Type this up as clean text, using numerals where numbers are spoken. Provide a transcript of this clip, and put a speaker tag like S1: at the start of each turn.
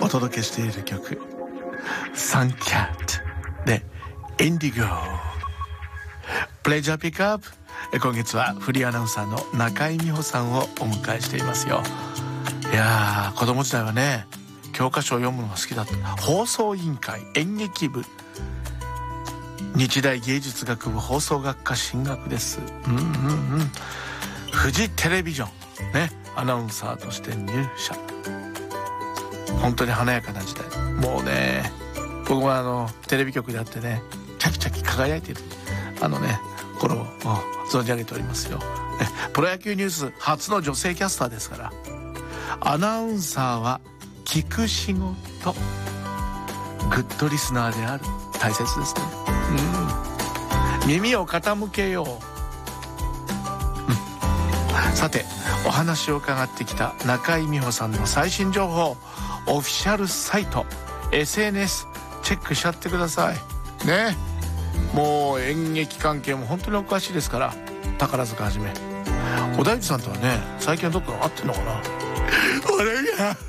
S1: お届けしている曲サンキャットでインディゴ。プレジャーピックアップ。今月はフリーアナウンサーの中井美穂さんをお迎えしていますよ。いやー、子供時代はね、教科書を読むのが好きだった。放送委員会、演劇部、日大芸術学部放送学科進学です。フジテレビジョンね、アナウンサーとして入社。本当に華やかな時代。もうね、僕はテレビ局であってね、チャキチャキ輝いている頃を存じ上げておりますよ。プロ野球ニュース初の女性キャスターですから、アナウンサーは聞く仕事、グッドリスナーである。大切ですね。耳を傾けよう。さて、お話を伺ってきた中井美穂さんの最新情報、オフィシャルサイト SNS チェックしちゃってくださいね。もう演劇関係も本当にお詳しいですから、宝塚はじめ小田切さんとはね、最近はどっか会ってんのかな。俺が